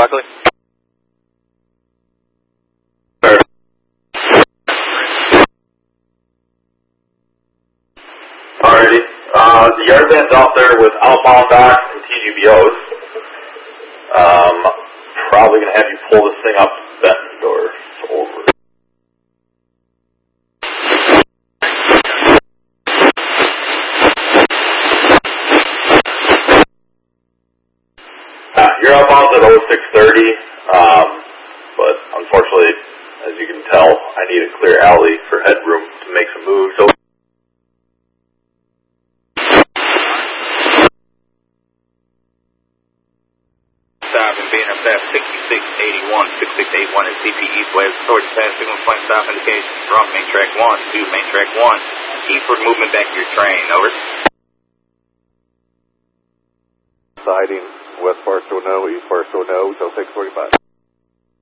Buckley. Alrighty. The yard band's out there with outbound docks and TGBOs. Probably going to have you pull this thing up Bettendorf over. You're outbound at 0630, but unfortunately, as you can tell, I need a clear alley for headroom to make some moves. So stop and being up there, 6681 is CP East West, Storage Pass, signal point stop indication from main track 1 to main track 1. Eastward movement back to your train, over. Siding, West Barstow no, East Barstow no, till 645.